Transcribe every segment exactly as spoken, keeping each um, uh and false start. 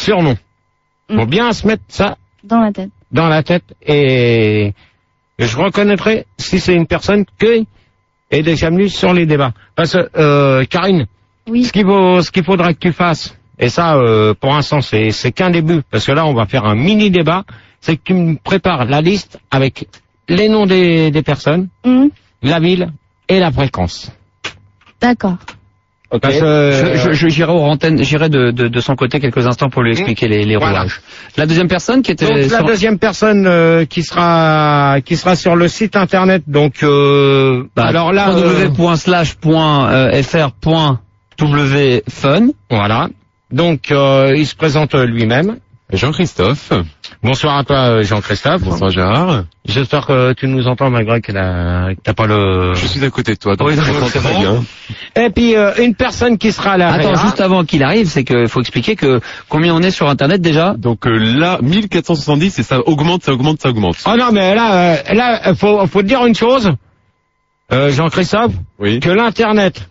surnom. Mm. Faut bien se mettre ça Dans la tête. dans la tête et je reconnaîtrai si c'est une personne qui est déjà venue sur les débats. Parce que, euh, Karine, Oui. ce qu'il faut, ce qu'il faudra que tu fasses, et ça, euh, pour l'instant, c'est, c'est qu'un début, parce que là, on va faire un mini débat, c'est que tu me prépares la liste avec les noms des, des personnes, Mmh. la ville et la fréquence. D'accord. Ok. Parce que, Je, je, je j'irai aux antennes, j'irai de, de, de son côté quelques instants pour lui expliquer les, les Voilà. roulages. La deuxième personne qui était donc la sur- deuxième personne euh, qui sera qui sera sur le site internet, donc euh, bah, alors là, euh, w point slash point f r point w fun. voilà. Donc euh, il se présente lui-même. Jean-Christophe. Bonsoir à toi Jean-Christophe. Bonsoir Gérard. J'espère que tu nous entends malgré que la- que t'as pas le. Je suis à côté de toi, donc Oui, je d'accord, t'entends c'est très bon. bien. Et puis euh, une personne qui sera là. Attends, juste avant qu'il arrive, c'est qu'il faut expliquer que combien on est sur internet déjà. Donc euh, là, mille quatre cent soixante-dix et ça augmente, ça augmente, ça augmente. Oh non mais là, euh, là, faut faut te dire une chose, euh, Jean-Christophe, Oui. que l'internet,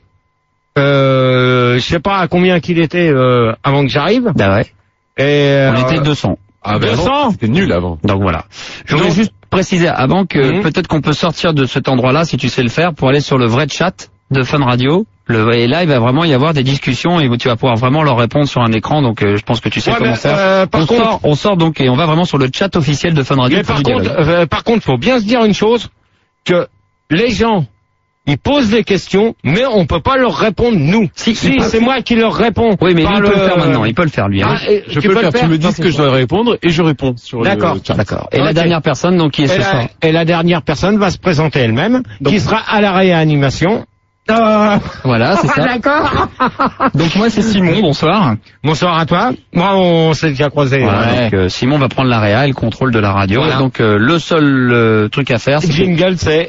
euh, je sais pas à combien qu'il était euh, avant que j'arrive. Bah ouais. Et On euh, était deux cents. Ah ben deux cents avant, c'était nul avant. Donc voilà. Je voulais Donc- juste préciser avant que Mhm. peut-être qu'on peut sortir de cet endroit-là, si tu sais le faire, pour aller sur le vrai chat de Fun Radio. Le, et là, il va vraiment y avoir des discussions et tu vas pouvoir vraiment leur répondre sur un écran. Donc euh, je pense que tu sais Ouais, comment mais, faire. euh, par on, contre- sort, on sort donc et on va vraiment sur le chat officiel de Fun Radio. mais pour par du contre, dialogue. euh, par contre, faut bien se dire une chose, que les gens, ils posent des questions, mais on peut pas leur répondre nous. Si, Si, il peut- c'est moi qui leur réponds. oui, mais lui, par il peut le faire maintenant. Il peut le faire lui. Hein. Ah, et Je tu peux le faire, tu me dis Non, ce que je dois répondre et je réponds sur D'accord. le chat. D'accord. Et Ok. la dernière personne donc qui est Et ce la, soir. et la dernière personne va se présenter elle-même, qui sera à la réanimation. Euh, Voilà, c'est ça. D'accord. Donc moi c'est Simon. Bonsoir. Bonsoir à toi. Moi, on s'est déjà croisés. Voilà, Ouais. donc euh, Simon va prendre la réa et le contrôle de la radio. Voilà. Donc euh, le seul euh, truc à faire, c'est que- Jingle, c'est...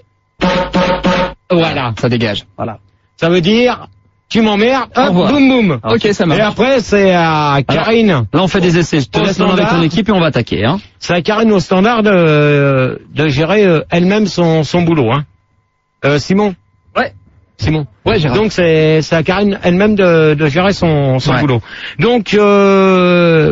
Voilà. ça dégage. Voilà. Ça veut dire, tu m'emmerdes, Au hop, revoir. boum boum. Ok, ça marche. Et après, c'est à Karine. Là, on fait des essais. Je te Au laisse maintenant avec ton standard. équipe et on va attaquer. Hein. C'est à Karine au standard de, de gérer euh, elle-même son, son boulot. Hein. Euh, Simon. Ouais. Simon. Ouais, Gérard. Donc c'est c'est à Karine elle-même de, de gérer son, son Ouais. boulot. Donc euh,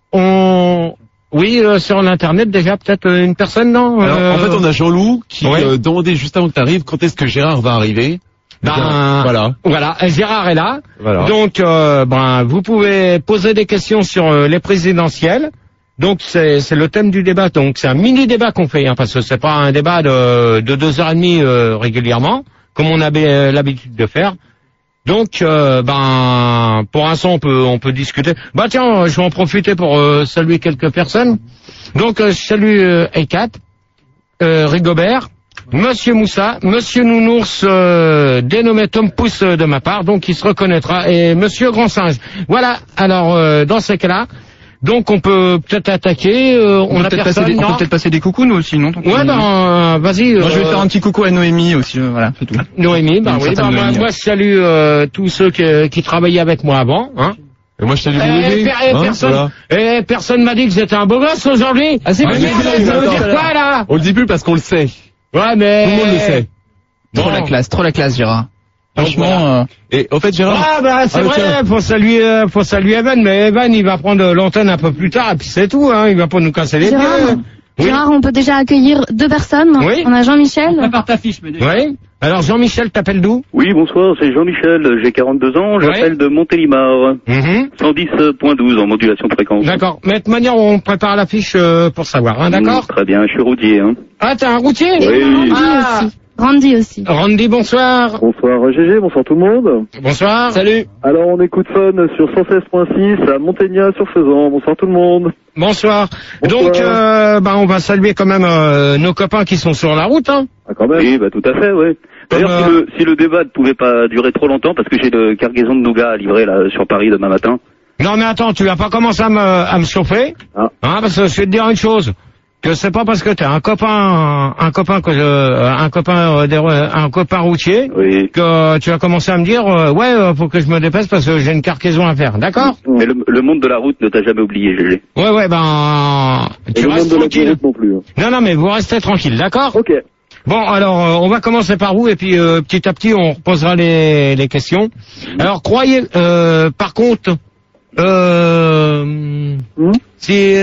on oui euh, sur l'internet déjà peut-être euh, une personne non. Alors, Euh, en fait, on a Jean-Loup qui ouais. euh, demandait juste avant que tu arrives quand est-ce que Gérard va arriver. ben, Bien, voilà. Voilà, Gérard est là. Voilà. Donc, euh, ben, vous pouvez poser des questions sur euh, les présidentielles. Donc, c'est c'est le thème du débat. Donc, c'est un mini débat qu'on fait, hein, parce que c'est pas un débat de, de deux heures et demie euh, régulièrement, comme on avait euh, l'habitude de faire. Donc, euh, ben, pour l'instant, on peut on peut discuter. Bah tiens, je vais en profiter pour euh, saluer quelques personnes. Donc, euh, je salue euh, Ekat, euh, Rigobert, Monsieur Moussa, Monsieur Nounours, euh, dénommé Tom Pouce euh, de ma part, donc il se reconnaîtra, et Monsieur Grand Singe. Voilà, alors euh, dans ces cas-là, donc on peut peut-être attaquer, euh, on, On, a peut peut-être personne, passer des, on non peut peut-être passer des coucous nous aussi, non tant qu'on- Ouais, ben, euh, vas-y. Moi je vais euh, faire un petit coucou à Noémie aussi, euh, voilà, c'est tout. Noémie, bah Une oui, certaine bah, moi, Noémie, moi ouais. je salue euh, tous ceux qui, qui travaillaient avec moi avant, hein. Et moi, je t'ai Eh, dit per- eh, personne, eh, personne m'a dit que j'étais un beau gosse aujourd'hui. Ah, c'est Ah, vrai, merde, c'est vrai, ça veut attends, dire quoi là? On le dit plus parce qu'on le sait. Ouais, mais Tout le monde le sait. Trop Bon. la classe, trop la classe Gérard. Donc, Franchement, voilà. euh, Et en fait, Gérard. Ah bah c'est Ah, vrai, tiens. faut saluer, euh, faut saluer Evan, mais Evan il va prendre l'antenne un peu plus tard et puis c'est tout, hein, il va pas nous casser les pieds. Gérard, Oui. Gérard, on peut déjà accueillir deux personnes. Oui. On a Jean-Michel. Prépare ta fiche, mais déjà. Oui. Alors Jean-Michel, t'appelles d'où? Oui, bonsoir, c'est Jean-Michel, j'ai quarante-deux ans, Ouais. j'appelle de Montélimar, Mhm. cent dix point douze en modulation de fréquence. D'accord. Mais de toute manière, on prépare la fiche euh, pour savoir, hein, d'accord? Mm, très bien, je suis routier. Hein. Ah, t'es un routier? Oui. Randy Ah. aussi. Randy aussi. Randy, bonsoir. Bonsoir G G, bonsoir tout le monde. Bonsoir. Salut. Alors on écoute Fun sur cent seize point six à Monténia sur Faisan, bonsoir tout le monde. Bonsoir. Bonsoir. Donc, euh, bah, on va saluer quand même euh, nos copains qui sont sur la route, hein. Ah quand même. Oui, bah tout à fait, oui. D'ailleurs, Comme, si, le, si le débat ne pouvait pas durer trop longtemps, parce que j'ai de cargaison de nougat à livrer là sur Paris demain matin. Non, mais attends, tu vas pas commencer à me, à me chauffer, Ah. hein, parce que je vais te dire une chose, que c'est pas parce que t'es un copain, un copain que, je- un copain, euh, des- un copain routier, Oui. que tu vas commencer à me dire, euh, ouais, euh, faut que je me dépêche parce que j'ai une cargaison à faire, d'accord? Mais le, le monde de la route ne t'a jamais oublié, G G. Ouais, ouais, ben, tu restes tranquille. non plus. Non, non, mais vous restez tranquille, d'accord? Ok. Bon, alors, euh, on va commencer par vous, et puis euh, petit à petit, on reposera les, les questions. Alors, croyez, euh, par contre, euh, Si,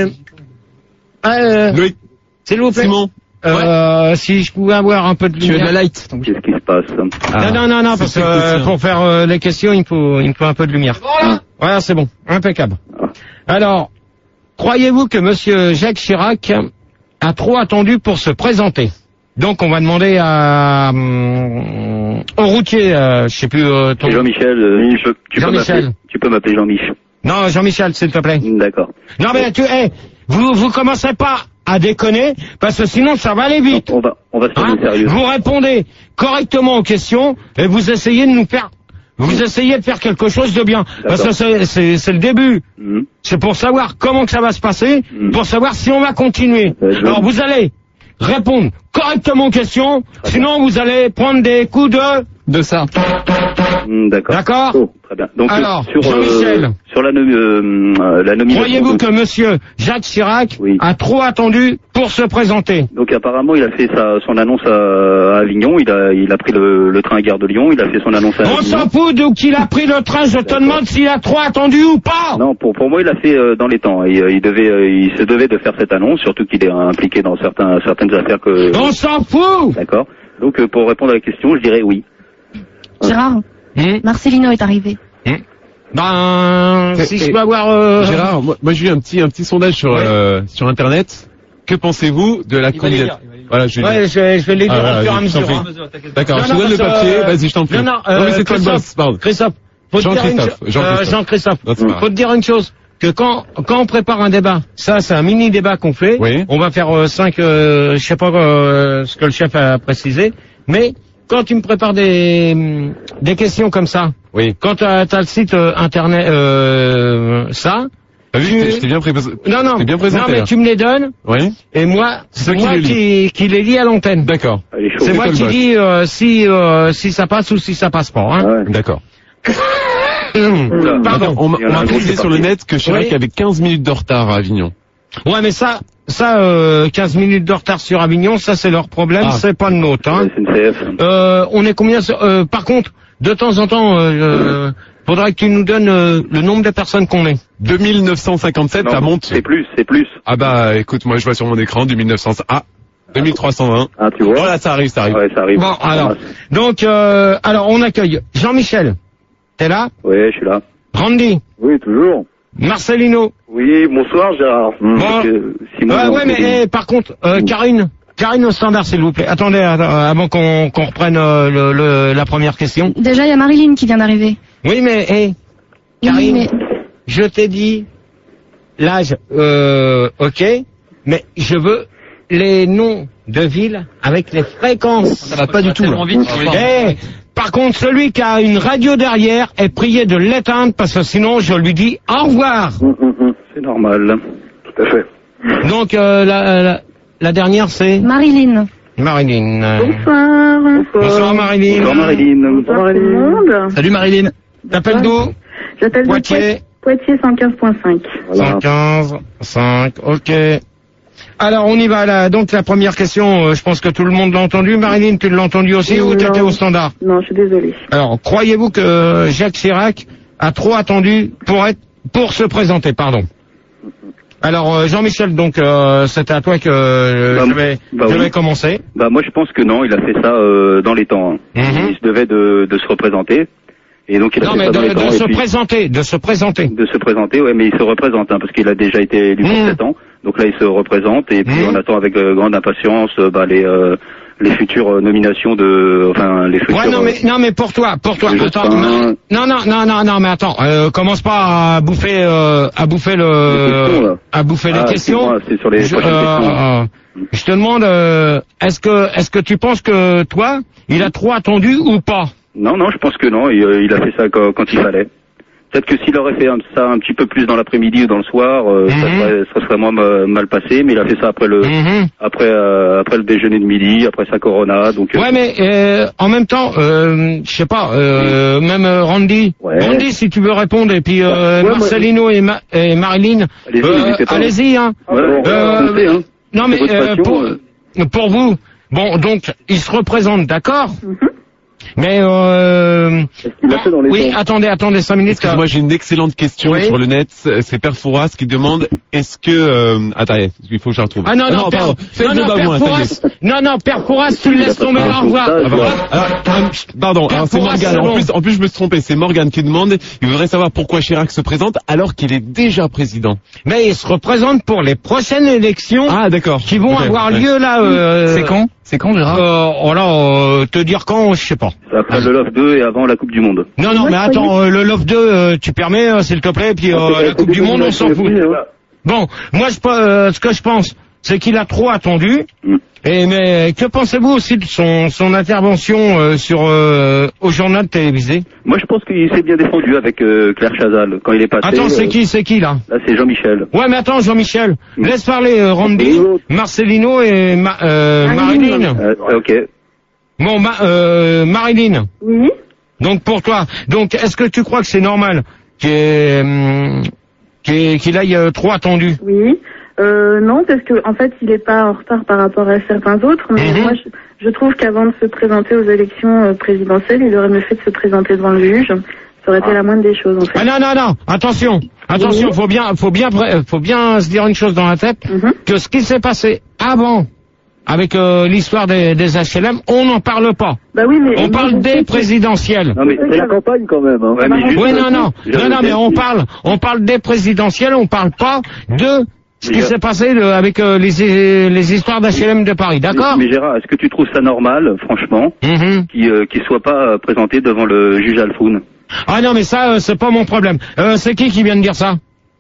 euh, Loïc, s'il vous plaît. Simon. Euh, si je pouvais avoir un peu de Tu veux de lumière. la light. donc. Qu'est-ce qui se passe? Ah, non, non, non, non, parce c'est que euh, technicien. pour faire euh, les questions, il me faut, il me faut un peu de lumière. Voilà, c'est bon, impeccable. Alors, croyez-vous que Monsieur Jacques Chirac a trop attendu pour se présenter? Donc, on va demander à hum, au routier, euh, je sais plus. Euh, ton... Et Jean-Michel, euh, tu peux, tu peux Jean-Michel. m'appeler, tu peux m'appeler Jean-Mich. Non, Jean-Michel, s'il te plaît. D'accord. Non, mais tu, hey, vous, vous commencez pas à déconner, parce que sinon ça va aller vite. On va, on va se Hein, faire sérieux. vous répondez correctement aux questions et vous essayez de nous faire, vous essayez de faire quelque chose de bien. Parce que c'est, c'est, c'est le début. Mhm. C'est pour savoir comment que ça va se passer, Mhm. pour savoir si on va continuer. Ouais, je- Alors vous allez répondre correctement aux questions, sinon vous allez prendre des coups de... De ça. Mhm, D'accord. D'accord. Oh, très bien. Donc, Alors, sur, Jean-Michel. euh, sur la, nom- euh, euh, la nomination. Croyez-vous de- que Monsieur Jacques Chirac Oui. a trop attendu pour se présenter? Donc apparemment, il a fait sa, son annonce à, à Avignon. Il a, il a pris le, le train à Gare de Lyon. Il a fait son annonce à On Avignon. s'en fout d'où qu'il a pris le train, je te D'accord. demande s'il a trop attendu ou pas. Non, pour pour moi, il a fait euh, dans les temps. Il, il devait, euh, il se devait de faire cette annonce, surtout qu'il est impliqué dans certains certaines affaires que. On s'en fout. D'accord. Donc euh, pour répondre à la question, je dirais oui. Gérard, Hmm. Marcelino est arrivé. Ben, Et- si et- je peux avoir... Euh... Gérard, moi, moi j'ai eu un petit un petit sondage sur Ouais. euh, sur internet. Que pensez-vous de la Il va les candidate? lire, il va les lire. Voilà, je vais Ouais, dire. je vais, je vais les dire Ah, au voilà, fur et à je t'en mesure. prie. hein. D'accord, Non, je te non, donne le parce que, papier, euh, vas-y, je t'en prie. Non, non, euh, mais c'est toi le Christophe, boss, pardon. Christophe, faut te dire une Jean-Christophe, cho- Jean-Christophe. euh, Jean-Christophe, Non, c'est pas grave. faut te dire une chose, que quand, quand on prépare un débat, ça c'est un mini débat qu'on fait, Oui. on va faire euh, cinq, euh, je sais pas euh, ce que le chef a précisé, mais quand tu me prépares des, des questions comme ça, Oui. quand tu as le site euh, internet, euh, ça, T'as vu, tu- je t'ai- je t'ai bien présenté. non, non, je t'ai bien présenté, non mais là. tu me les donnes, Oui. et moi, C'est c'est toi qui moi les qui, qui les lis à l'antenne. D'accord. Elle est chaude. C'est C'est moi toi le qui boss. dis euh, si euh, si ça passe ou si ça passe pas. Hein. Ouais. D'accord. Hum, Pardon. On m'a Il y en a on m'a un gros précisé qui est sur le parti. net que Chirac Oui. avait quinze minutes de retard à Avignon. Ouais, mais ça, ça, euh, quinze minutes de retard sur Avignon, ça c'est leur problème, Ah. c'est pas le nôtre. Hein. S N C F. Euh, on est combien sur- euh, Par contre, de temps en temps, euh, euh, faudrait que tu nous donnes euh, le nombre de personnes qu'on est. deux mille neuf cent cinquante-sept, Non, ça monte. C'est plus, c'est plus. Ah bah, écoute, moi je vois sur mon écran deux mille neuf cents. Ah, deux mille trois cent vingt. Ah, tu vois. Voilà, ça arrive, ça arrive. Ouais, ça arrive. Bon, alors, donc, euh, alors on accueille Jean-Michel. T'es là? Ouais, je suis là. Randy, Oui, toujours. Marcelino. Oui, bonsoir Gérard. Bon. Simon, Ouais, ouais, mais eh, par contre, euh, Karine, Karine au standard, s'il vous plaît. Attendez, att- avant qu'on qu'on reprenne euh, le, le- la première question. Déjà, il y a Marilyn qui vient d'arriver. Oui, mais, eh, Oui, Karine, mais je t'ai dit l'âge, euh, ok, mais je veux les noms de villes avec les fréquences. Ça va pas du tout, Tellement là. vite. Eh, par contre, celui qui a une radio derrière est prié de l'éteindre parce que sinon je lui dis au revoir. Hum, hum, hum. C'est normal. Tout à fait. Donc euh, la, la, la dernière c'est Marilyn. Marilyn. Euh, Bonsoir. Bonsoir Marilyn. Bonsoir Marilyn. Bonsoir tout le monde. Salut Marilyn. T'appelles d'où? J'appelle de Poitiers. Poitiers, Poitiers cent quinze point cinq. Voilà. cent quinze, cinq, ok. Alors on y va là. Donc la première question, euh, je pense que tout le monde l'a entendu. Marilyn, tu l'as entendu aussi ou Non. t'étais au standard? Non, je suis désolée. Alors croyez-vous que Jacques Chirac a trop attendu pour être pour se présenter, pardon. Alors euh, Jean-Michel, donc euh, c'était à toi que euh, Bah, je vais, bah je oui. vais commencer. Bah moi je pense que non, il a fait ça euh, dans les temps. hein. Mhm. Il se devait de, de se représenter. Et donc il a Non fait mais ça dans de, les de temps. se et puis présenter, de se présenter. de se présenter, ouais, mais il se représente, hein, parce qu'il a déjà été élu pour Mhm. sept ans. Donc là il se représente et puis Mhm. on attend avec euh, grande impatience euh, bah, les euh, les futures euh, nominations de, enfin les futures. Ouais non mais euh, non mais pour toi, pour toi. Les Attends, Jospin. non non non non non non mais attends, euh, commence pas à bouffer euh, à bouffer Les questions, le là. à bouffer ah, les questions. excuse-moi, c'est sur les Je, prochaines euh, questions. euh, je te demande, euh, est-ce que est-ce que tu penses que toi, il a trop attendu ou pas? Non, non, je pense que non. Il, euh, il a fait ça quand, quand il fallait. Peut-être que s'il aurait fait un- ça un petit peu plus dans l'après-midi ou dans le soir, euh, ça, Mhm. serait, ça serait moins ma- mal passé. Mais il a fait ça après le Mhm. après euh, après le déjeuner de midi, après sa Corona. Donc euh, Ouais, mais euh, en même temps, euh, je sais pas, euh, même euh, Randy, Ouais. Randy, si tu veux répondre, et puis euh, Ouais, moi- Marcelino et, Ma- et Marilyn, Allez-y, euh, n'hésitez pas. allez-y, hein. ouais, Euh, on sait, hein. Non, C'est mais votre euh, passion, pour, euh. pour vous, bon, donc, il se représente, d'accord? Mais euh, Il l'a fait dans les oui, temps. attendez, attendez cinq minutes. Excuse-moi, j'ai une excellente question Oui. sur le net. C'est Père Fouras qui demande est-ce que euh, attendez, il faut que je la retrouve. Ah non, non, Père, pardon. Fais non, le non, débat Père moins, ça y Fouras, est. non, non, Père Fouras, tu le laisses tomber, au revoir. Ah, Ah, pardon. Alors, euh, pardon, Père alors c'est Fouras, Morgane. c'est En bon. plus, en plus, je me suis trompé. C'est Morgane qui demande. Il voudrait savoir pourquoi Chirac se présente alors qu'il est déjà président. Mais il se représente pour les prochaines élections Ah, d'accord. qui vont Ok, avoir ouais. lieu là. Euh, C'est quand C'est quand, Gérard euh, oh là, euh, te dire quand, je sais pas. C'est après le Love deux et avant la Coupe du Monde. Non, non, Moi, mais je attends, croyais- euh, le Love deux, euh, tu permets, euh, s'il te plaît, puis euh, Ah, la Coupe du Monde, on s'en fout. Bon, moi, je, euh, ce que je pense, c'est qu'il a trop attendu. Mm. Et mais que pensez-vous aussi de son, son intervention euh, sur euh, au journal télévisé? Moi, je pense qu'il s'est bien défendu avec euh, Claire Chazal quand il est passé. Attends, c'est euh, qui, c'est qui là? Là, c'est Jean-Michel. Ouais, mais attends, Jean-Michel, Mm. laisse parler euh, Randy, Et l'autre. Marcelino et Ma, euh, Marilyn. Marilyn. Euh, ok. Bon, ma, euh, Marilyn. Oui. Donc pour toi, donc est-ce que tu crois que c'est normal qu'il ait, hum, qu'il qu'il aille euh, trop attendu? Oui. Euh, non, parce que en fait, il n'est pas en retard par rapport à certains autres. Mais Mhm. moi, je, je trouve qu'avant de se présenter aux élections euh, présidentielles, il aurait mieux fait de se présenter devant le juge. Ça aurait été la moindre des choses, en fait. Ah non non non, attention, attention, Oui. faut bien, faut bien, pré- faut bien se dire une chose dans la tête, Mhm. que ce qui s'est passé avant avec euh, l'histoire des, des H L M, on n'en parle pas. Bah oui, mais On moi, parle je sais des que- présidentielles. Non, mais C'est la campagne quand même. Hein. Ouais, mais juste- Oui non non, je- non non, mais on parle, on parle des présidentielles, on parle pas de ce qui Mais, s'est passé de- avec euh, les les histoires d'H L M de Paris, d'accord? Mais Gérard, est-ce que tu trouves ça normal, franchement, Mhm. qu'il euh, qu'il soit pas euh, présenté devant le juge Alfoun? Ah non mais ça euh, c'est pas mon problème. Euh, c'est qui qui vient de dire ça?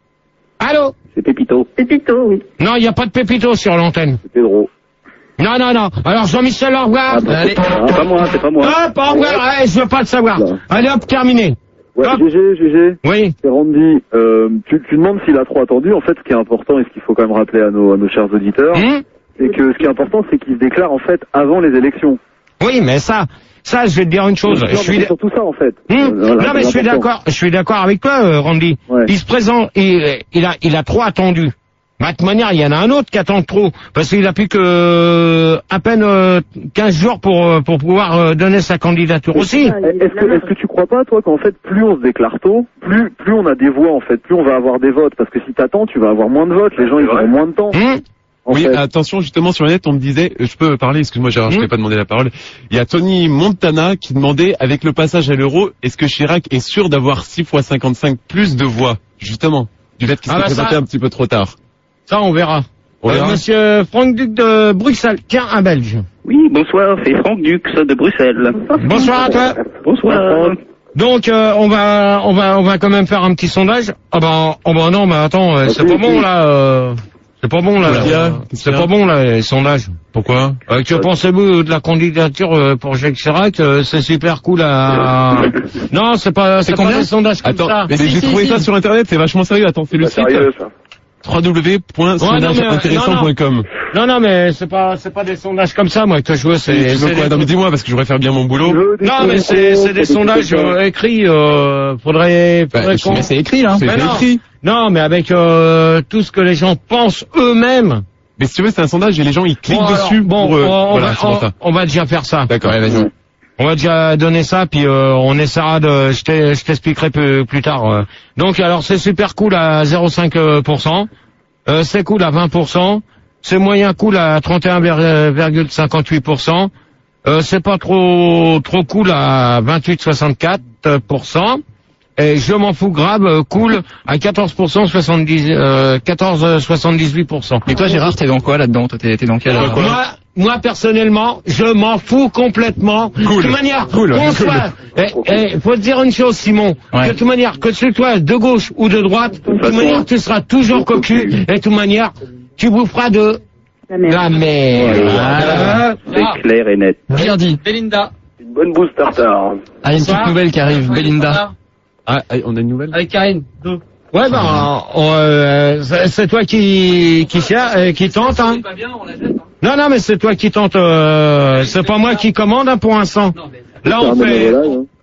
Allô? C'est Pépito. Pépito, oui. Non, il n'y a pas de pépito sur l'antenne. C'est Pedro. Non, non, non. Alors Jean-Michel, au revoir. Ah, bah, Allez. ah, c'est pas moi, c'est pas moi. Hop, au revoir. Ouais, je veux pas le savoir. Non. Allez hop, terminé. Ouais, Hop. G G, G G, Oui. c'est Randy. Euh, tu, tu demandes s'il a trop attendu. En fait, ce qui est important et ce qu'il faut quand même rappeler à nos, à nos chers auditeurs, Hum c'est que ce qui est important, c'est qu'il se déclare en fait avant les élections. Oui, mais ça, ça, je vais te dire une chose. Non, Je mais suis. c'est surtout ça en fait. Hum Euh, voilà, non, mais je c'est suis important. d'accord. Je suis d'accord avec toi, euh, Randy. Ouais. Il se présente. Il, il a, il a trop attendu. Bah, de toute manière, il y en a un autre qui attend trop, parce qu'il a plus que euh, à peine euh, quinze jours pour euh, pour pouvoir euh, donner sa candidature aussi. Ah, il est Est-ce que, bien est-ce que tu crois pas, toi, qu'en fait, plus on se déclare tôt, plus, plus on a des voix, en fait, plus on va avoir des votes, parce que si t'attends, tu vas avoir moins de votes, les gens, ils auront moins de temps, Hum en Oui, fait. attention, justement, sur le net, on me disait, euh, je peux parler, excuse-moi Gérard, je Mm. t'ai pas demandé la parole. Il y a Tony Montana qui demandait, avec le passage à l'euro, est-ce que Chirac est sûr d'avoir six fois cinquante-cinq plus de voix, justement, du fait qu'il Ah s'est bah ça- présenté un petit peu trop tard. Ça, on verra. On Euh, verra. Monsieur Franck Duc de Bruxelles, tiens, un Belge. Oui, bonsoir, c'est Franck Dux de Bruxelles. Bonsoir à toi. Bonsoir. Donc euh, on va on va on va quand même faire un petit sondage. Ah ben oh ben non mais attends euh, c'est Ok, pas ok. bon là euh, c'est pas bon là Qu'est-ce qu'il y a euh, Qu'est-ce c'est qu'il y a pas bon là les sondages. Pourquoi? Euh, que pensez-vous de la candidature euh, pour Jacques Chirac? Euh, C'est super cool à non c'est pas c'est pas combien des sondages comme Attends, ça. mais j'ai trouvé ça sur internet, c'est vachement sérieux, attends, c'est le site ça. w w w point sondage intéressant point com. Non non mais c'est pas c'est pas des sondages comme ça moi que je veux c'est Tu veux c'est quoi? des- Non mais dis-moi, parce que je voudrais faire bien mon boulot. non mais c'est c'est des sondages euh, écrits euh, faudrait Bah, faudrait je- qu'on Mais c'est écrit, là. C'est Mais non. écrit. non mais avec euh, tout ce que les gens pensent eux-mêmes. Mais si tu veux, c'est un sondage et les gens, ils cliquent Bon, alors, dessus bon, pour... euh, on, on voilà, va, c'est pour ça. on, on va déjà faire ça. D'accord, allez, vas-y. On va déjà donner ça, puis euh, on essaiera de. Je t'ai- je t'expliquerai plus, plus tard. euh. Donc, alors, c'est super cool à zéro virgule cinq pour cent. Euh, c'est cool à vingt pour cent. C'est moyen cool à trente et un virgule cinquante-huit pour cent. Euh, c'est pas trop trop cool à vingt-huit virgule soixante-quatre pour cent. Et je m'en fous grave, euh, cool à quatorze pour cent, soixante-dix, euh, quatorze virgule soixante-dix-huit pour cent. Et toi, Gérard, t'es dans quoi là-dedans? Toi, t'es t'es dans quel... Ouais, euh, quoi. Moi, moi personnellement, je m'en fous complètement. Cool. De toute manière, Cool, qu'on cool. soit, eh, eh, faut te dire une chose, Simon, Ouais. que de toute manière, que tu sois de gauche ou de droite, de toute manière, tu seras toujours cocu, et de toute manière, tu boufferas de La merde. la merde. Voilà. C'est clair et net. Bien dit. Belinda. Une bonne bouse tartare. Ah, il y a une petite nouvelle qui arrive. Belinda. Ah, ah, on a une nouvelle? Avec Karine. Ouais, ben, on, euh, c'est c'est toi qui qui cherche, euh, qui tente, hein. Pas bien, on la jette. Non, non, mais c'est toi qui tente. Euh, c'est pas moi qui commande hein, pour l'instant. Là, on fait.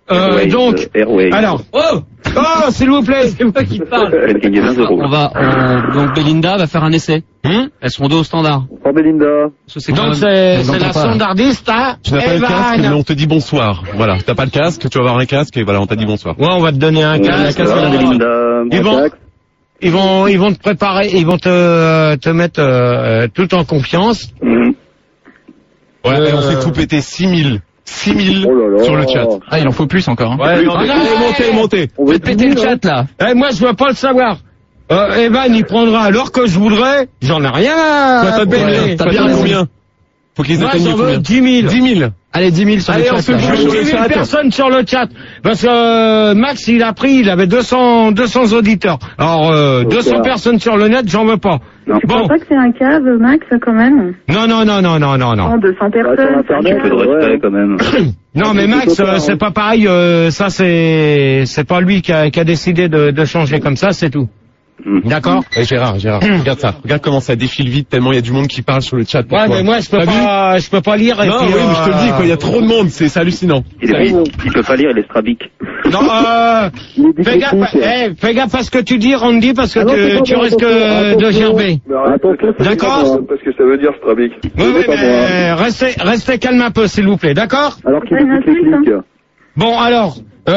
Euh, Airways, donc, euh, Airways. alors, oh, oh, s'il vous plaît, c'est moi qui parle. Elle a gagné vingt euros. On va, on- donc Belinda va faire un essai. Hum Elles seront deux au standard. Oh Belinda. Ça, c'est quand Donc même- c'est je c'est l'entends la pas. standardiste, hein. Tu n'as pas le Evan. casque, mais on te dit bonsoir. Voilà, t'as pas le casque, tu vas avoir un casque et voilà, on t'a dit bonsoir. Ouais, on va te donner un Ouais, casque. d'accord, alors, Belinda. Ils vont, ils vont, ils vont te préparer, ils vont te, te mettre euh, tout en confiance. Mhm. Ouais, Euh, et on fait tout péter six mille. six mille Oh là là. sur le chat. Ah, il en faut plus encore. Hein. Ouais, non, Ah, mais non, allez, ouais. montez, montez. On va Faites péter le chat, là. Eh, moi, je veux pas le savoir. Euh, Evan, il prendra alors que je voudrais. J'en ai rien à Toi, t'as payer. combien t'as Toi, bien t'as raison. combien Faut qu'ils Moi, atteignent j'en veux combien dix mille. dix mille. Allez, dix mille sur Allez, le on chat. se là. joue sur le dix mille chat. personnes sur le chat. Parce que euh, Max, il a pris, il avait deux cents, deux cents auditeurs. Alors, euh, deux cents personnes sur le net, j'en veux pas. Non. Tu Bon. crois pas que c'est un cave, Max, quand même? Non, non, non, non, non, non, non. Oh, deux cents sur personnes. Internet, Un peu de respect, quand même. Non, mais Max, euh, c'est pas pareil. euh, ça, c'est, c'est pas lui qui a, qui a décidé de, de changer comme ça, c'est tout. Mm. D'accord. Eh, Gérard, Gérard, regarde ça. Regarde comment ça défile vite tellement il y a du monde qui parle sur le chat. pour Ouais, toi. mais moi, je peux T'as vu pas, je peux pas lire. Et Non, puis, oui, mais je te le dis, euh, quoi, il y a trop de monde, c'est c'est hallucinant. Il, est, il, il peut pas lire, il est strabique. Non, euh, fais gaffe, eh, fais gaffe à ce que tu dis, Randy, parce que Ah non, c'est tu, pas tu moi, risques attention, euh, de attention. gerber. Attention, c'est D'accord. pas moi. Parce que ça veut dire Strabic. Oui, C'est oui, pas mais restez, restez calme un peu, s'il vous plaît, d'accord? Alors qu'il Ouais, écoute les merci, clics. Bon, alors,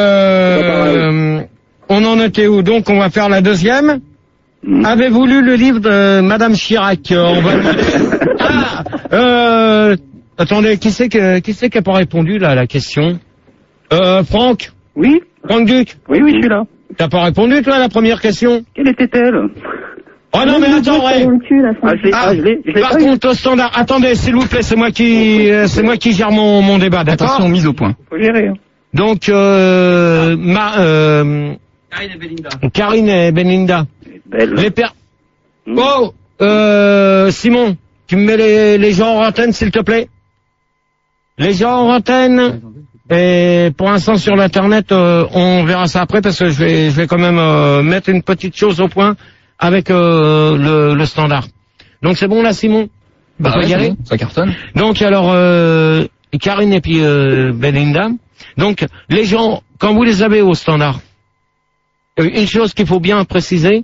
euh, on en était où? Donc, on va faire la deuxième. Mm. Avez-vous lu le livre de Madame Chirac? Euh, On va ah, euh, attendez, qui c'est que, qui c'est qui a pas répondu, là, à la question? Euh, Franck? Oui, Franck Duc? oui, oui, je suis là. T'as pas répondu, toi, à la première question? Quelle était-elle? Oh non, mais attends, ouais. Le cul, là, Ah, je l'ai, Ah, ah, je l'ai, je l'ai par pas eu. contre, au standard, attendez, s'il vous plaît, c'est moi qui, euh, c'est moi qui gère mon, mon débat, d'accord? Attention, mise au point. Faut gérer, hein. Donc, euh, ma, euh, Karine et Belinda. Belle. Les pères. Mm. Oh, euh, Simon, tu me mets les, les gens en antenne, s'il te plaît? Les gens en antenne. Et pour l'instant, sur l'internet, euh, on verra ça après parce que je vais, je vais quand même euh, mettre une petite chose au point avec euh, le, le standard. Donc c'est bon là, Simon? Bah On peut ouais, y c'est aller? bon, ça cartonne. Donc alors, euh, Karine et puis euh, Belinda. Donc les gens, quand vous les avez au standard, euh, une chose qu'il faut bien préciser,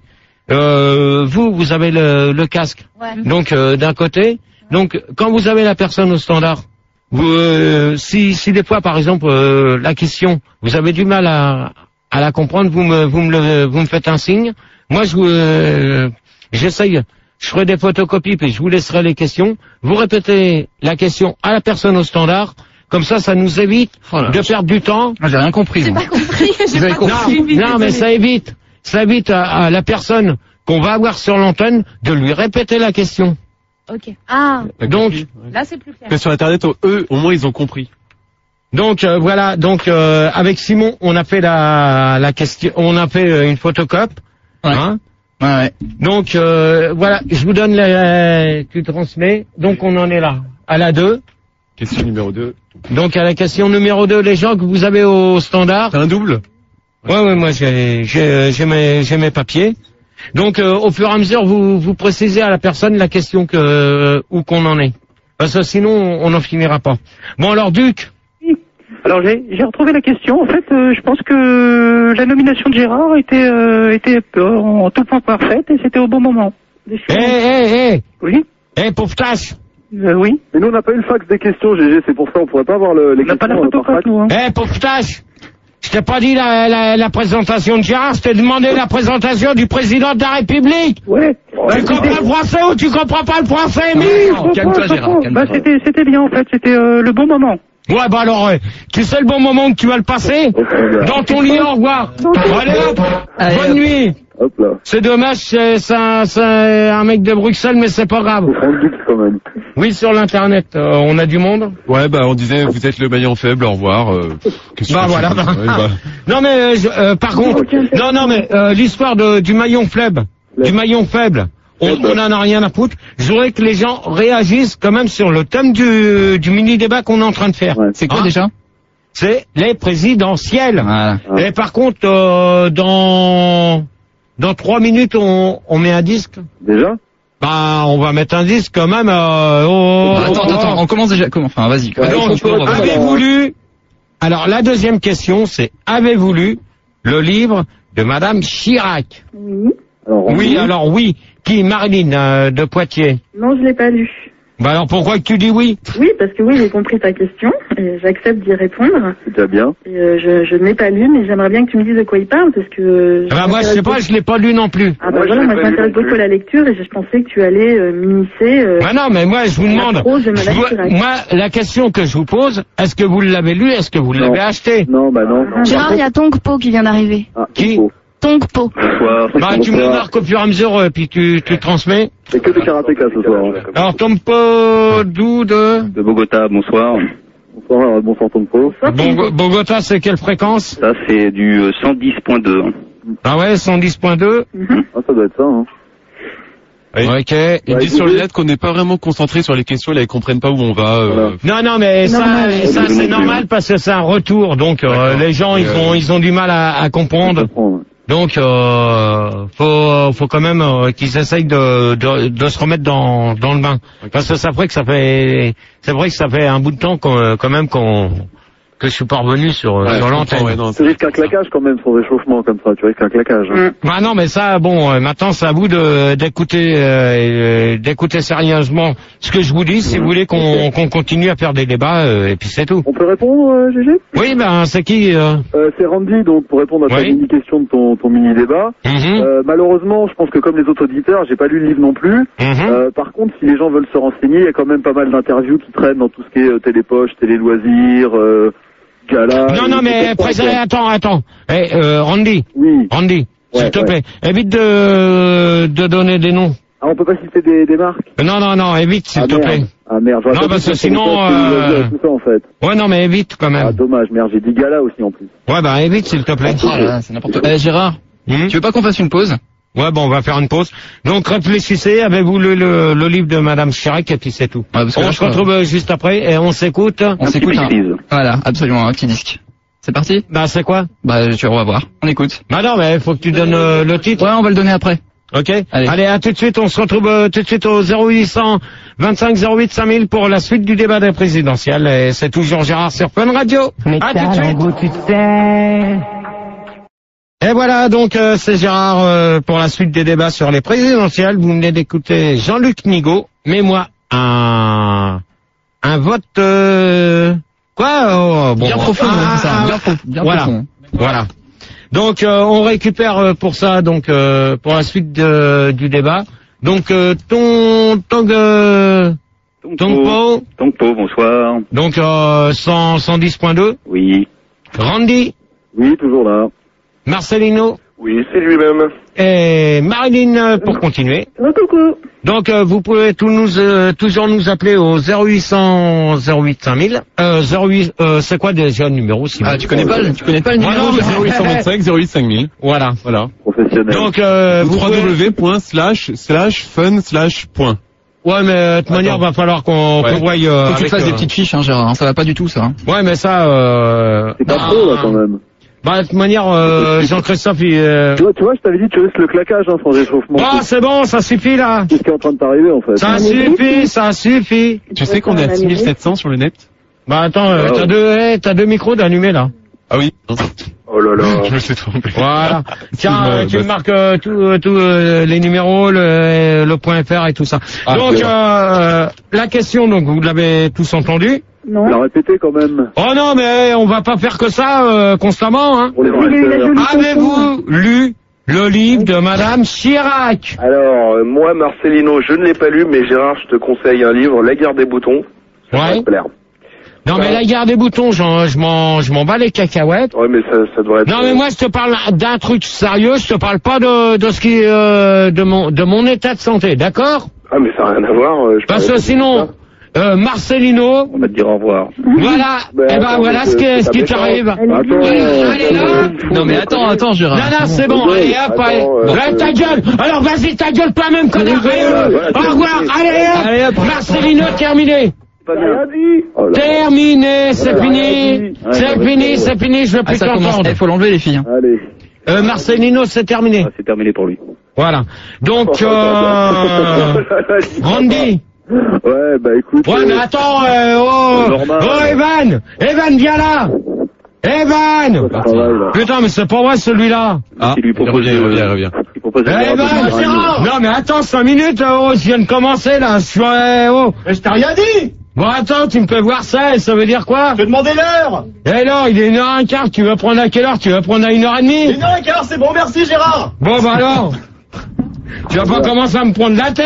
euh, vous, vous avez le, le casque. Ouais. Donc euh, d'un côté, donc quand vous avez la personne au standard, vous, euh, si, si des fois par exemple euh, la question, vous avez du mal à, à la comprendre, vous me, vous me, le, vous me faites un signe. Moi, je vous, euh, j'essaye. Je ferai des photocopies puis je vous laisserai les questions. Vous répétez la question à la personne au standard. Comme ça, ça nous évite Oh là de là. perdre du temps. Ah, j'ai rien compris. J'ai moi. pas compris. J'ai Vous avez pas compris. compris. Non, non, mais ça évite, ça évite à, à la personne qu'on va avoir sur l'antenne de lui répéter la question. Ok. Ah, T'as Donc, compris là c'est plus clair. que sur internet, oh, eux, au moins, ils ont compris. Donc euh, voilà, donc euh, avec Simon, on a fait la, la question, on a fait euh, une photocope. Ouais. Hein. Ouais, ouais. Donc euh, voilà, je vous donne la, tu transmets. Donc on en est là, à la deux. Question numéro deux. Donc à la question numéro deux, les gens que vous avez au standard. T'as un double? Ouais, ouais, moi j'ai j'ai j'ai mes j'ai mes papiers. Donc euh, au fur et à mesure, vous vous précisez à la personne la question que euh, où qu'on en est, parce que sinon on n'en finira pas. Bon alors Duc. Alors j'ai j'ai retrouvé la question. En fait, euh, je pense que la nomination de Gérard était euh, était euh, en tout point parfaite et c'était au bon moment. Eh eh eh Oui, eh pauvre tâche. euh, oui. Mais nous, on n'a pas eu le fax des questions, G G, c'est pour ça, on pourrait pas avoir le, les On n'a pas la questions photo par fax. nous. Hein. Eh pauvre tâche. Je t'ai pas dit la, la, la présentation de Gérard, je t'ai demandé la présentation du président de la République. Ouais. Tu comprends le français ou tu comprends pas le français, Émile? Non, calme-toi, Gérard, calme-toi. Bah c'était c'était bien en fait, c'était euh, le bon moment. Ouais, bah alors, euh, tu sais le bon moment que tu vas le passer? Dans ton lit, au revoir. Allez hop, Allez, bonne hop. nuit. Hop là. C'est dommage, c'est c'est un, c'est un mec de Bruxelles, mais c'est pas grave. Faut prendre du quand même. Oui, sur l'internet, euh, on a du monde. Ouais, bah, on disait, vous êtes le maillon faible, au revoir. Euh, qu'est-ce Bah que tu voilà. veux Ouais, bah. Non mais euh, je- euh, par contre, non non mais euh, l'histoire de du maillon faible, du maillon faible, on, on en a rien à foutre. Je voudrais que les gens réagissent quand même sur le thème du, du mini débat qu'on est en train de faire. Ouais. C'est quoi Hein déjà? C'est les présidentielles. Voilà. Et par contre, euh, dans dans trois minutes, on, on met un disque. Déjà? Bah, on va mettre un disque quand même. Euh, oh, Attends, oh, attends, oh. attends, on commence déjà. Comment? Enfin, vas-y. Ouais, Donc, Franchement, on va voir. avez-vous lu Alors, la deuxième question, c'est avez-vous lu le livre de Madame Chirac? Oui. Alors, Oui, alors oui. Qui? Marilyn euh, de Poitiers. Non, je l'ai pas lu. Bah alors pourquoi que tu dis oui? Oui, parce que oui, j'ai compris ta question et j'accepte d'y répondre. c'est déjà bien. Et, euh, je, je ne l'ai pas lu, mais j'aimerais bien que tu me dises de quoi il parle, parce que... euh, Ah bah moi je sais pas, je l'ai pas lu non plus. Ah bah Moi, je voilà, l'ai moi je pas lu m'intéresse non beaucoup à la lecture et je pensais que tu allais euh, m'initier... Euh, Ah non, mais moi je vous demande, prose de Madame je vous- Chirac. moi la question que je vous pose, est-ce que vous l'avez lu, est-ce que vous Non. l'avez acheté? Non, bah non. non. Gérard, il y a Tongpo qui vient d'arriver. Ah, Qui faux. Tongpo. Bonsoir. c'est Bah comment tu me ça le va marques au fur et à mesure, euh, puis tu, tu transmets. C'est que des karatékas ce soir. hein. Alors Tompo d'où de De Bogota, bonsoir. Bonsoir, euh, bonsoir Tompo. Bon, Bogota, c'est quelle fréquence? Ça, c'est du euh, cent dix point deux. Ah ouais, cent dix point deux. Ah, ça doit être ça, hein. Oui. Ok. Ils Ouais, disent sur le écoutez. net qu'on n'est pas vraiment concentré sur les questions, là ils comprennent pas où on va. euh, Voilà. Non, non, mais ça, Normal. ça Oui, c'est oui, normal oui. parce que c'est un retour, donc euh, D'accord. les gens ils Euh, ont ils ont du mal à, à comprendre. Je comprends, ouais. Donc, euh, faut, faut quand même euh, qu'ils essayent de, de, de se remettre dans, dans le bain, parce que c'est vrai que ça fait, c'est vrai que ça fait un bout de temps qu'on, quand même qu'on, que je suis pas revenu sur, ouais, je sur comprends, l'antenne. ouais, non, Tu risques un claquage quand même sans réchauffement comme ça, tu risques un claquage. hein. Ah non, mais ça, bon, euh, maintenant c'est à vous de, d'écouter, euh, d'écouter sérieusement ce que je vous dis, si vous voulez qu'on, qu'on continue à faire des débats, euh, et puis c'est tout. On peut répondre, euh, G G Oui, ben c'est qui euh euh, C'est Randy, donc pour répondre à ta Oui. mini-question de ton, ton mini-débat. Mhm, Euh, malheureusement, je pense que comme les autres auditeurs, j'ai pas lu le livre non plus. mhm. Euh, par contre, si les gens veulent se renseigner, il y a quand même pas mal d'interviews qui traînent dans tout ce qui est euh, télépoche, télé-loisirs, euh, gala. Non, non, et mais tout ça, présent, quoi. attends, attends. Eh, euh, Randy, Oui. Randy, Ouais, s'il te ouais. plaît, évite de, de donner des noms. Ah, on peut pas citer des, des marques. Non, non, non, évite, s'il ah, te merde. plaît. Ah merde. j'aurais Non, pas parce dû que faire sinon, télépoche, téléloisirs euh, et tout ça, en fait. Ouais, non, mais évite quand Ah même. dommage, merde, j'ai dit gala aussi en plus. Ouais, bah évite, s'il te plaît. Oh là là, c'est n'importe quoi. Eh, Gérard, Hmm tu veux pas qu'on fasse une pause? Ouais, bon, on va faire une pause. Donc, réfléchissez, avez-vous lu le, le livre de Madame Chirac, et puis c'est tout. Ouais, parce que On là, se je- retrouve euh, juste après, et on s'écoute. On Un s'écoute petit un... please. Voilà, absolument, un petit disque. C'est parti? Bah, c'est quoi? Bah, tu vas voir. On écoute. Bah non, mais faut que tu donnes euh, le titre. Ouais, on va le donner après. Ok. Allez. Allez, à tout de suite. On se retrouve euh, tout de suite au zéro huit cent vingt-cinq zéro huit cinq mille pour la suite du débat des présidentielles. Et c'est toujours Gérard sur Fun Radio. À tout de suite. Et voilà, donc euh, c'est Gérard euh, pour la suite des débats sur les présidentielles. Vous venez d'écouter Jean-Luc Nigaud. Mais moi, un un vote euh, quoi oh, bon, Bien profond, ah, c'est ça. ah, Bien, pro- bien voilà. profond. Voilà. Donc euh, on récupère euh, pour ça, donc euh, pour la suite de- du débat. Donc euh, ton ton euh, Tongpo, Tongpo, bonsoir. donc euh, cent, cent dix point deux. Oui. Randy, Oui, toujours là. Marcelino Oui, c'est lui-même. et Marilyn euh, pour continuer. Oh, coucou. Donc euh, vous pouvez tout nous euh, toujours nous appeler au zéro huit cent zéro huit cinq mille. Euh, zéro huit euh, c'est quoi déjà le numéro si Ah, tu connais pas le, tu connais pas le Moi, numéro? non, mais- zéro huit cent vingt-cinq zéro huit cinq mille. Voilà. Voilà. Professionnel. Donc euh, vous pouvez... www. slash slash fun slash point. Ouais, mais euh, de toute manière, va falloir qu'on Ouais. qu'on voie. euh, Faut que tu te avec, fasses des euh, petites fiches, hein, Gérard. hein, Ça va pas du tout, ça. hein. Ouais, mais ça. Euh... C'est pas bah, trop là quand même. Bah, de toute manière, euh, Jean-Christophe, il. Euh... Tu vois, tu vois, je t'avais dit tu risques le claquage hein, sans réchauffement. Oh, c'est bon, ça suffit là. C'est ce qui est en train de t'arriver en fait. Ça suffit, ça suffit. Tu sais qu'on est à six mille sept cents sur le net? Bah attends, euh, Ah, t'as ouais. deux, eh, t'as deux micros d'allumés là. Ah oui. Oh là là. Je me suis trompé. Voilà. Tiens, Excuse-moi, euh, tu bah, me marques euh, tout, euh, tout euh, les numéros, le, le point fr et tout ça. Ah, donc c'est euh, la question, donc vous l'avez tous entendu. Non. La répéter quand même. Oh non, mais on va pas faire que ça euh, constamment. Hein. Pour les Il y a eu la auditeurs. jolie Avez-vous lu le livre de Madame Chirac? Alors, euh, moi, Marcelino, je ne l'ai pas lu, mais Gérard, je te conseille un livre, La guerre des boutons. Ça va Ouais. te plaire. Non mais la guerre des boutons, j'en- je m'en je m'en bats les cacahuètes. Ouais, mais ça, ça devrait être... Non mais moi je te parle d'un truc sérieux, je te parle pas de de ce qui euh, de mon de mon état de santé, d'accord? Ah, mais ça n'a rien à voir. euh, je Parce parlais que pas de sinon ça. euh, Marcelino, On va te dire au revoir. voilà, Ben, et ben attends, voilà mais ce qui c'est- ce c'est qui méchant. t'arrive. Allez, Attends, Allez, euh, allez, c'est là. fou, Non, mais attends, attends, Gérard. Non, non, c'est bon, Ouais, allez hop, attends, allez. euh, Ouais, ta gueule. Alors vas-y, ta gueule toi-même, connard. Allez, ouais, hop. ouais, Au revoir, allez hop. Allez, hop. Marcelino, terminé. Pas bien dit. Oh là. Terminé, c'est Ouais, fini. ouais, C'est ouais, fini, ouais. c'est fini, je veux Ah, plus ça commence. t'entendre. Il faut l'enlever, les filles. hein. Allez. Euh, Marcelino, c'est terminé. Ah, c'est terminé pour lui. Voilà. Donc, Oh, euh, Randy. Ouais, bah écoute. Ouais, mais euh, attends, euh, oh, Normal. oh, Evan, Evan, viens là. Evan! Ça travaille, là. Putain, mais c'est pas moi celui-là. Ah, Il lui il propose revient, il de- revient, il revient. Il propose de Eh faire ben, un Gérard! radio. Non mais attends, cinq minutes, oh, je viens de commencer là, je suis eh, oh. Mais je t'ai rien dit. Bon attends, tu me fais voir ça, et ça veut dire quoi? Je te demandais l'heure. Eh non, il est une heure un quart, tu vas prendre à quelle heure? Tu vas prendre à une heure et demie? Une heure et quart, c'est bon, merci Gérard. Bon bah alors, tu vas pas commencer à me prendre la tête.